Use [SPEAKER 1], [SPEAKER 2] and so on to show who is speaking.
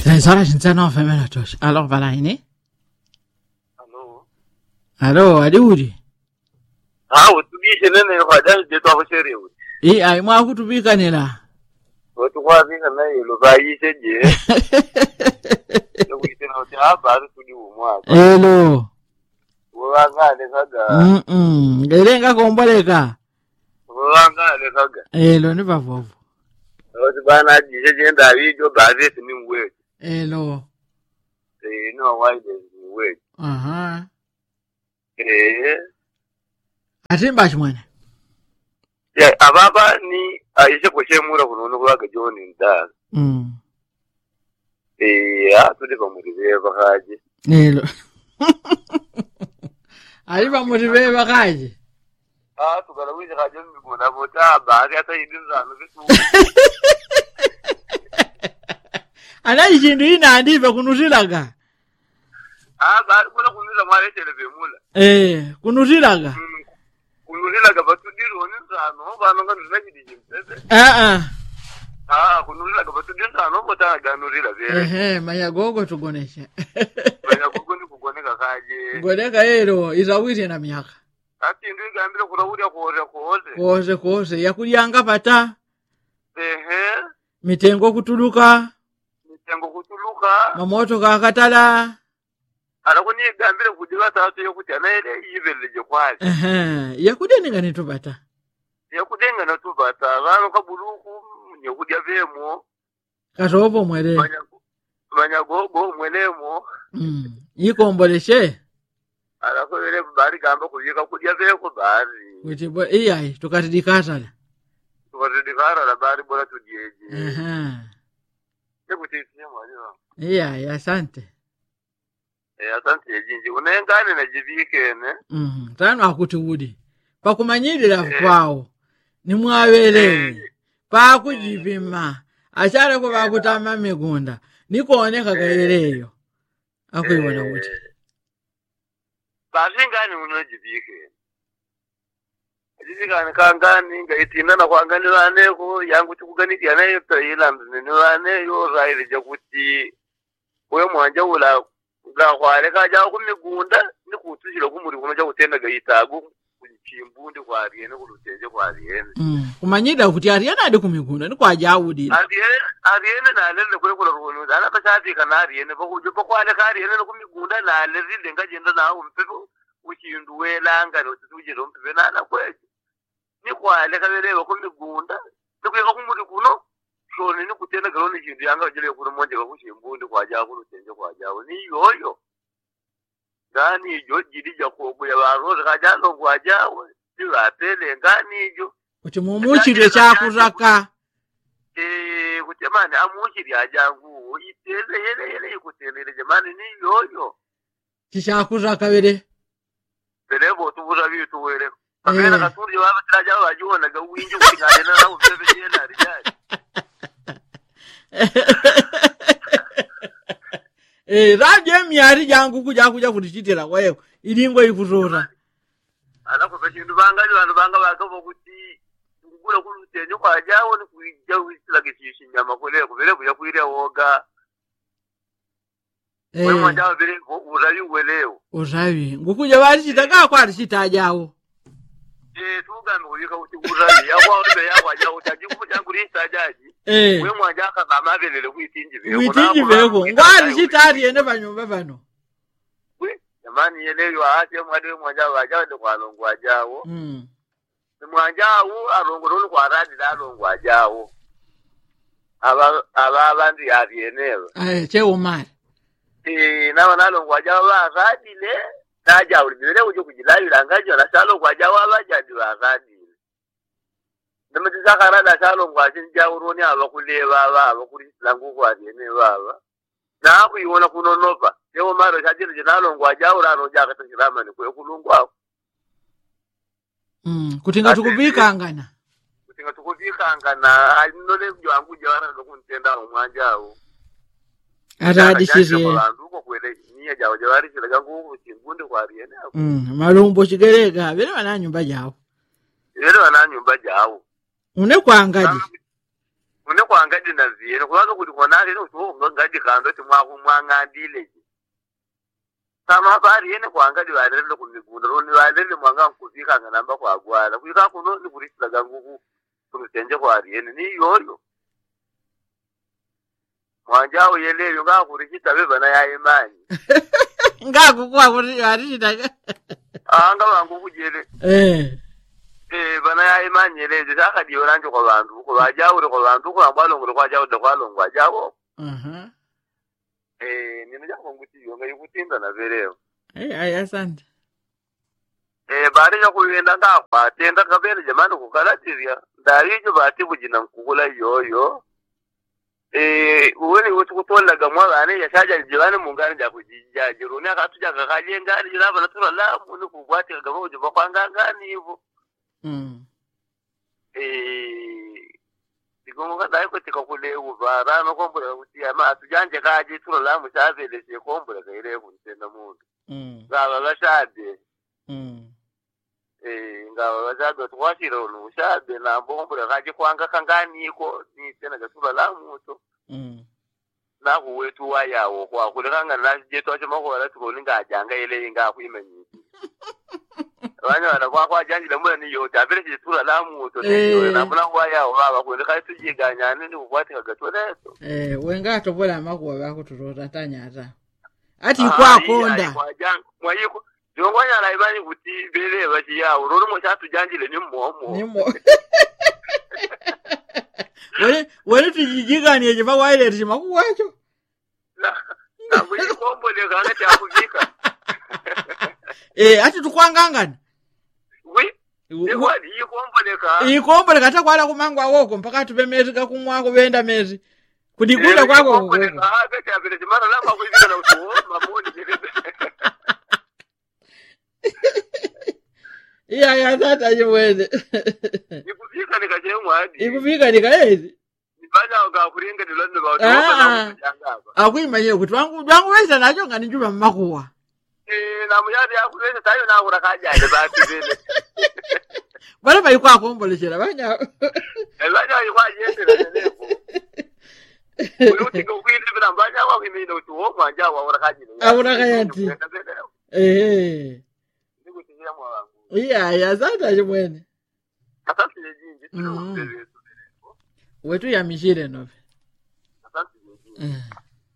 [SPEAKER 1] Sara Cinzano femena tosh. Alors valaini?
[SPEAKER 2] Hello,
[SPEAKER 1] adiudi.
[SPEAKER 2] Utubishe nene kwa je to abashere uti.
[SPEAKER 1] Ai mwa kutubika nela.
[SPEAKER 2] Otubika naye lo bayise je. Lokite no ta ba tuli umwa.
[SPEAKER 1] Hello.
[SPEAKER 2] Wangale kaga.
[SPEAKER 1] Ngelenga komboleka.
[SPEAKER 2] Wangale kaga.
[SPEAKER 1] Hello ni bavovo.
[SPEAKER 2] Otubana je jenda video baze ni mwe.
[SPEAKER 1] Hello.
[SPEAKER 2] No why the way.
[SPEAKER 1] Aha. Atimba chimwana.
[SPEAKER 2] Ya ababa ni aisha kweshemura kunono kwa John nda. Tuli bamuribe bakaje.
[SPEAKER 1] Hello. Ali bamuribe bakaje.
[SPEAKER 2] Tukalawiza kaje mbona bota baadhi hata idinza nusu.
[SPEAKER 1] Ana ijindu ina andiva kunuzilaga.
[SPEAKER 2] Baadhi kuna kunuzila mwale televimula.
[SPEAKER 1] Kunuzilaga.
[SPEAKER 2] Kunuzilaga batudiro nzano banonga nzaki dijimteze. Kunuzilaga batudiro nzano bota ganuzila vile.
[SPEAKER 1] Maya gogo tugonesha.
[SPEAKER 2] Maya gogo ni kugoneka kaje.
[SPEAKER 1] Goneka ero izawiri na miaka.
[SPEAKER 2] Ati ndio gambira kurawuria koze.
[SPEAKER 1] Koze yakulyanga pata. Mitengo kutuluka. Mamoto kakatala.
[SPEAKER 2] Arakuni gambira kudiwa tatu yokutana ile yibeleje kwali.
[SPEAKER 1] Yakudenga netubata.
[SPEAKER 2] Yakudenga natubata bano kabuluku nyokudya vemo.
[SPEAKER 1] Kasobo mwele.
[SPEAKER 2] Banyagogo mwelemo.
[SPEAKER 1] Yikomboleshe.
[SPEAKER 2] Arakobere bari gamba kuyika kudya veko bari.
[SPEAKER 1] Kuti bo iyai tukatidikatala.
[SPEAKER 2] Tukatidikara bari bora tudieje. Yekutinya mwalimu.
[SPEAKER 1] Asante.
[SPEAKER 2] Asante yejinji. Unengane na jibike ne.
[SPEAKER 1] Tano akuti udi. Pakumanyirira kwao. Ni mwawelele. Pakujipima. Achara ko bakutama migunda. Nikooneka gaeleyo. Akuibona uti.
[SPEAKER 2] Bazingani unojibike. Jibika kangani ngaitina na kwanganira neko yangu tukuganitia nayo tayilanda nenwane yo raire jakuti we mwanja ula ga kware ka ja ku migunda ni kutujira ku muri kuno ja gutenda gayitago kuchimbundi kwariye ne kuruteje kwariye
[SPEAKER 1] kumanyida kuti ariyana andi ku migunda ni kwa jawudi
[SPEAKER 2] ariye na lele kwe kula runo ana ka shati kana ariye ne bakujo bakwale ka ariye ne ku migunda na lele ngajenda na umpepo uchindu welanga no tujira umpepe na kweje ni kwale kabere ko migunda tukeka kumuri kuno shone ni kutenda garoni jindu yanga jele kuno monje ko kushimbundi kwaja kuno tenje kwaja ni yoyo ngani jo jidija ko ya baroza kajalo kwaja ndiwa tele ngani jo
[SPEAKER 1] kuti mumuchire chakuraka
[SPEAKER 2] kutemani amuchiri ajangu itele yele ikutelele jamani ni yoyo
[SPEAKER 1] kishakuraka bere
[SPEAKER 2] belebo tubuza bitu wele Akena katuri waba traja wajona ga winji kutingana na ubebe yena rijali.
[SPEAKER 1] Radio myari jangu kuja kutichitira wewe. Ilingo ikuzora.
[SPEAKER 2] Alako bashindu bangali bantu banga bakabo kuti ngula kulutenye kwa jawo ni kuija wisila kishishi nyama kule kubere buya kuire woga. Wewe mwanjawo bere urayi weleo.
[SPEAKER 1] Urayi. Ngukuja bari chitaka kwa chitajawo.
[SPEAKER 2] Tugano uyika utigurayi yakwa uribe yakwa jawo tajibuja kurisa jaji. We mwanja akagama belele kwitinji beko.
[SPEAKER 1] Kwitinji beko. Ngwari chitari ene banyumba bano.
[SPEAKER 2] Jamani yeleyo ate mwade mwanja wajawo ndo kwa longwa jawo. Mwanjawo alongoro kwa radi da longwa jawo. Abandi arienero.
[SPEAKER 1] Che umari.
[SPEAKER 2] Na longwa jawo radi le taja ulibele uje kujilayo ngajo na salo kwa jawo abajadi wa radi. Ndamati sakara da salo kwa jinja uroni abakuleba abakuri langu kwa ariene baba. Na kuiona kunonopa. Leo maro chajiri jinalo ngwa jawo rano jaka tashirama ni kwe kulungwa.
[SPEAKER 1] Kutinga tukubika angana.
[SPEAKER 2] Kutinga tukubika angana. Nole mjo angu jawara ndokuntenda umwanjao.
[SPEAKER 1] Aradi shize.
[SPEAKER 2] Nduko kwele niya jawo jawari shilaga nguvu chingunde kwa ariene.
[SPEAKER 1] Malumbo chigereka. Vile wana nyumba jawo.
[SPEAKER 2] Vile wana nyumba jawo.
[SPEAKER 1] Une kwa angadi.
[SPEAKER 2] une kwa ngadi na ziyene kwazo kuti konali no so ngadi kando ti mwangandile sama bari yene kwa ngadi walele kumigunda roni walele mwanga nkufika nganamba kwa gwala kuika kuno ni kurisila gangugu kurusenje kwa yene ni yoyo mwanjao yeleyo ngakurikita beba na ya imani
[SPEAKER 1] ngakukwa kuti arishita
[SPEAKER 2] anga wangu kujele bana ya imani yeleyo zakadiyo nanje kwa bantu ko bajawo ko bantu ko ambalo ngo kwa jawo de kwa longo ajawo nina jako nguti yo ngai kutinda na vereo
[SPEAKER 1] asante
[SPEAKER 2] bari ya kuyenda ngapa tenda kabele jamani kukalatiria ndarijo bati bujina nkugula yoyo uwele kutola gamwa ane yashaja jibane mungani ja kujija jiruni akatuja kakaje ngani jiraba na tura la muni kugwati kagabo uje bakwanga ngani hivyo Sigonga dai ko tika kule ubara no kombura uti ama atujanje kaje tura la mushavele se kombura kaire kuntenda mundu ngaba bashade ngaba bashade twashira no ushabe na bombura kaje kwanga kangani ko ni tena gatura la muto na kuwetu wayawo kwa kulekanga na je twache makora tukolinga ajanga ile inga kuimanyi Wanya wana kwa janji la mwana niyo tabele je tura la muto niyo na mwana wayawo baba kuleka tujiganya nini kukwati kagatoleso
[SPEAKER 1] wenga tobola makuwa bako tutota tanyata ati kwa konda
[SPEAKER 2] mwayiko jongwanya la ibani kuti bele bachi ya uroro mo chatu janjile ni mmomo
[SPEAKER 1] wale tujiganya je baba ile tishima kuwacho
[SPEAKER 2] na kuyikombo le kana cha kuvika
[SPEAKER 1] ati tukwangangana ikombo kata kwala kumangwa woko mpaka tupe mezi kakumwako benda mezi kudikula kwako
[SPEAKER 2] koko bete abele jimara lamba kuivika na utuo mamoni
[SPEAKER 1] ya tata jimwene
[SPEAKER 2] ikuvika nikajemwa hadi
[SPEAKER 1] ikuvika nikaezi
[SPEAKER 2] nifanya wakakuringa nilondo ba utuo
[SPEAKER 1] akuimanye kuti wangu weza nacho ngani njuma makuwa
[SPEAKER 2] na muyadi yakuleza tayo na urakajaje bati vile
[SPEAKER 1] bale bayi kwa komboleshera banya
[SPEAKER 2] yikwa yendera neleko uti ngokwinde bila mbanya wa kwimina utuo mwanja wa urakajile
[SPEAKER 1] urakayati
[SPEAKER 2] ndikutingira mwangu
[SPEAKER 1] ya zata jimwene
[SPEAKER 2] asante jinji
[SPEAKER 1] wetu ya mishire nove
[SPEAKER 2] asante jinji